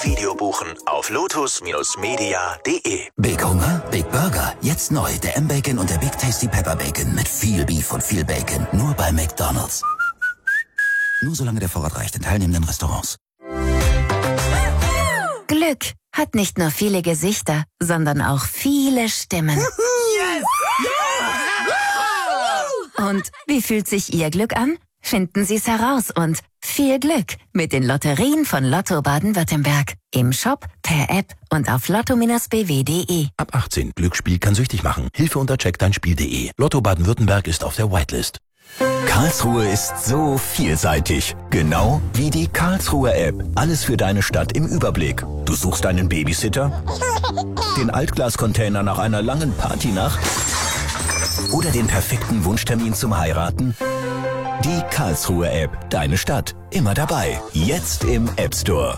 Video buchen auf lotus-media.de. Big Hunger, Big Burger. Jetzt neu der M-Bacon und der Big Tasty Pepper Bacon mit viel Beef und viel Bacon. Nur bei McDonald's. Nur solange der Vorrat reicht in teilnehmenden Restaurants. Glück hat nicht nur viele Gesichter, sondern auch viele Stimmen. Yes! Und wie fühlt sich Ihr Glück an? Finden Sie es heraus und viel Glück mit den Lotterien von Lotto Baden-Württemberg. Im Shop, per App und auf lotto-bw.de. Ab 18. Glücksspiel kann süchtig machen. Hilfe unter checkdeinspiel.de. Lotto Baden-Württemberg ist auf der Whitelist. Karlsruhe ist so vielseitig. Genau wie die Karlsruher App. Alles für deine Stadt im Überblick. Du suchst einen Babysitter? Den Altglascontainer nach einer langen Partynacht? Oder den perfekten Wunschtermin zum Heiraten? Die Karlsruher App. Deine Stadt. Immer dabei. Jetzt im App Store.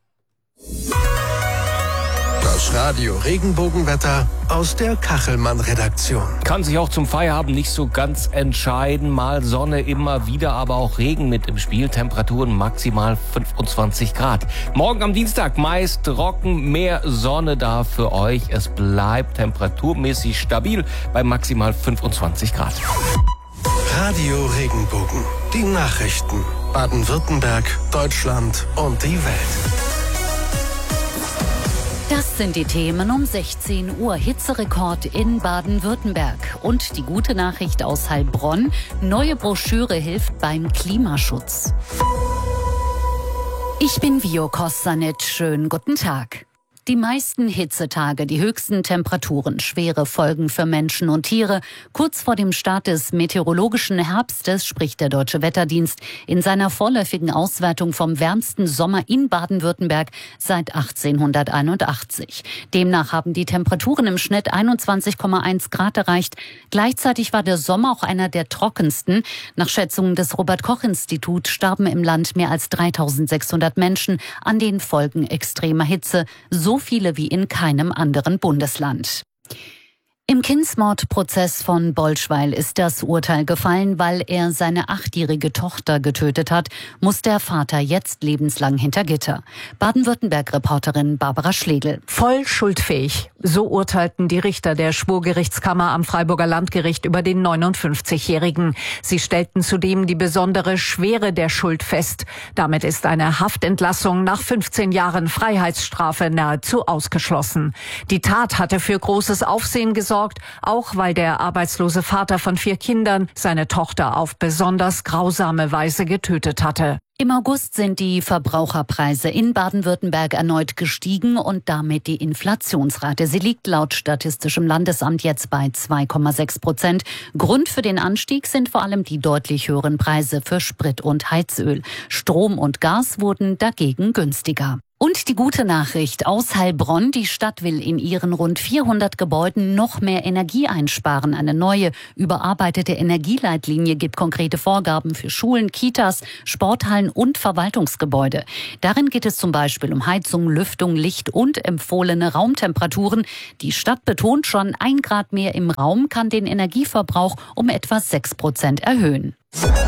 Das Radio Regenbogenwetter aus der Kachelmann-Redaktion. Kann sich auch zum Feierabend nicht so ganz entscheiden. Mal Sonne, immer wieder, aber auch Regen mit im Spiel. Temperaturen maximal 25 Grad. Morgen am Dienstag meist trocken, mehr Sonne da für euch. Es bleibt temperaturmäßig stabil bei maximal 25 Grad. Radio Regenbogen. Die Nachrichten. Baden-Württemberg, Deutschland und die Welt. Das sind die Themen um 16 Uhr. Hitzerekord in Baden-Württemberg. Und die gute Nachricht aus Heilbronn. Neue Broschüre hilft beim Klimaschutz. Ich bin Vio Kossanet. Schönen guten Tag. Die meisten Hitzetage, die höchsten Temperaturen, schwere Folgen für Menschen und Tiere. Kurz vor dem Start des meteorologischen Herbstes spricht der Deutsche Wetterdienst in seiner vorläufigen Auswertung vom wärmsten Sommer in Baden-Württemberg seit 1881. Demnach haben die Temperaturen im Schnitt 21,1 Grad erreicht. Gleichzeitig war der Sommer auch einer der trockensten. Nach Schätzungen des Robert-Koch-Instituts starben im Land mehr als 3.600 Menschen an den Folgen extremer Hitze. So viele wie in keinem anderen Bundesland. Im Kindsmordprozess von Bolschweil ist das Urteil gefallen, weil er seine 8-jährige Tochter getötet hat, muss der Vater jetzt lebenslang hinter Gitter. Baden-Württemberg-Reporterin Barbara Schlegel. Voll schuldfähig. So urteilten die Richter der Schwurgerichtskammer am Freiburger Landgericht über den 59-Jährigen. Sie stellten zudem die besondere Schwere der Schuld fest. Damit ist eine Haftentlassung nach 15 Jahren Freiheitsstrafe nahezu ausgeschlossen. Die Tat hatte für großes Aufsehen gesorgt, auch weil der arbeitslose Vater von 4 Kindern seine Tochter auf besonders grausame Weise getötet hatte. Im August sind die Verbraucherpreise in Baden-Württemberg erneut gestiegen und damit die Inflationsrate. Sie liegt laut Statistischem Landesamt jetzt bei 2,6%. Grund für den Anstieg sind vor allem die deutlich höheren Preise für Sprit und Heizöl. Strom und Gas wurden dagegen günstiger. Und die gute Nachricht aus Heilbronn. Die Stadt will in ihren rund 400 Gebäuden noch mehr Energie einsparen. Eine neue, überarbeitete Energieleitlinie gibt konkrete Vorgaben für Schulen, Kitas, Sporthallen und Verwaltungsgebäude. Darin geht es zum Beispiel um Heizung, Lüftung, Licht und empfohlene Raumtemperaturen. Die Stadt betont schon, 1 Grad mehr im Raum kann den Energieverbrauch um etwa 6% erhöhen.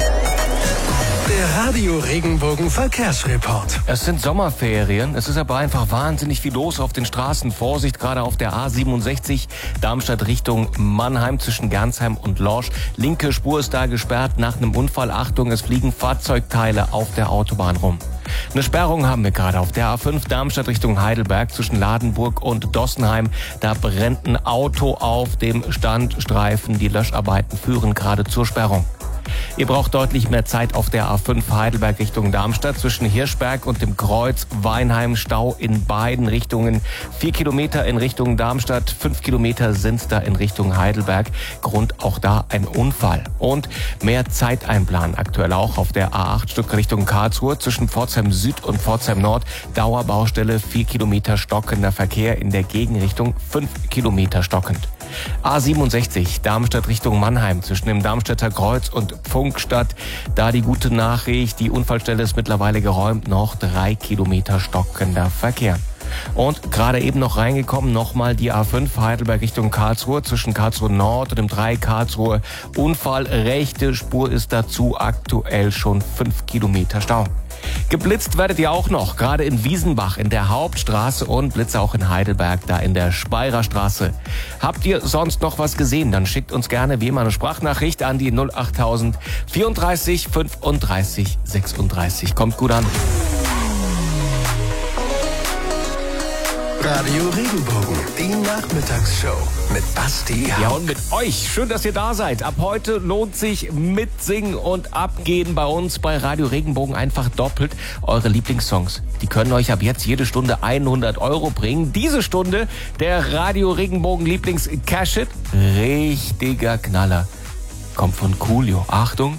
Der Radio Regenbogen Verkehrsreport. Es sind Sommerferien, es ist aber einfach wahnsinnig viel los auf den Straßen. Vorsicht, gerade auf der A67, Darmstadt Richtung Mannheim zwischen Gernsheim und Lorsch. Linke Spur ist da gesperrt nach einem Unfall. Achtung, es fliegen Fahrzeugteile auf der Autobahn rum. Eine Sperrung haben wir gerade auf der A5 Darmstadt Richtung Heidelberg zwischen Ladenburg und Dossenheim. Da brennt ein Auto auf dem Standstreifen. Die Löscharbeiten führen gerade zur Sperrung. Ihr braucht deutlich mehr Zeit auf der A5 Heidelberg Richtung Darmstadt zwischen Hirschberg und dem Kreuz Weinheim. Stau in beiden Richtungen. 4 Kilometer in Richtung Darmstadt, 5 Kilometer sind da in Richtung Heidelberg. Grund auch da ein Unfall. Und mehr Zeit einplanen aktuell auch auf der A8 Stück Richtung Karlsruhe zwischen Pforzheim Süd und Pforzheim Nord. Dauerbaustelle, 4 Kilometer stockender Verkehr, in der Gegenrichtung 5 Kilometer stockend. A67 Darmstadt Richtung Mannheim zwischen dem Darmstädter Kreuz und Pfungstadt. Da die gute Nachricht, die Unfallstelle ist mittlerweile geräumt, noch 3 Kilometer stockender Verkehr. Und gerade eben noch reingekommen, nochmal die A5 Heidelberg Richtung Karlsruhe zwischen Karlsruhe Nord und dem 3 Karlsruhe Unfall. Rechte Spur ist dazu aktuell schon 5 Kilometer Stau. Geblitzt werdet ihr auch noch, gerade in Wiesenbach in der Hauptstraße und Blitze auch in Heidelberg, da in der Speyerer Straße. Habt ihr sonst noch was gesehen? Dann schickt uns gerne wie immer eine Sprachnachricht an die 08000 34 35 36. Kommt gut an. Radio Regenbogen, die Nachmittagsshow mit Basti. Ja, und mit euch. Schön, dass ihr da seid. Ab heute lohnt sich mitsingen und abgehen bei uns bei Radio Regenbogen einfach doppelt. Eure Lieblingssongs, die können euch ab jetzt jede Stunde 100 € bringen. Diese Stunde der Radio Regenbogen Lieblings-Cash-It. Richtiger Knaller. Kommt von Coolio. Achtung.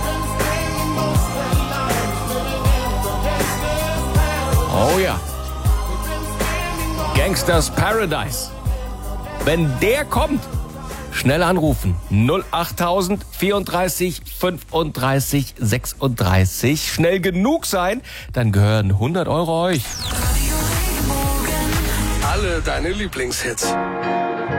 Oh ja. Gangsters Paradise. Wenn der kommt, schnell anrufen. 08000 34 35 36. Schnell genug sein, dann gehören 100 € euch. Alle deine Lieblingshits.